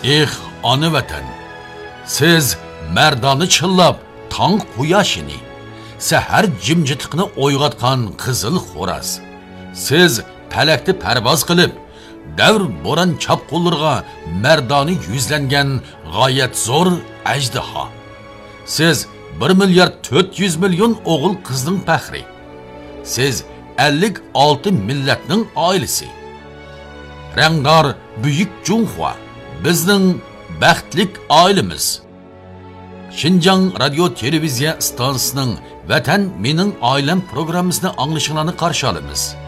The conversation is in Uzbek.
Ana vatan, siz merdani chillab, tong quyoshini, sahar jimjitiqni o'yg'atgan qizil xo'raz. Siz palakni parvoz qilib, davr bo'ron chapqullarga merdani yuzlangan g'oyat zo'r ajdaho. Siz 1 milliard 400 milyon o'g'il qizning faxri. Siz 56 millatning oilasi. Rangdor buyuk Junxua bizning baxtlik oilamiz. Xinjiang radio televiziya stansiyasining Vatan mening oilam programmasini anglashinglarni qarshi olamiz.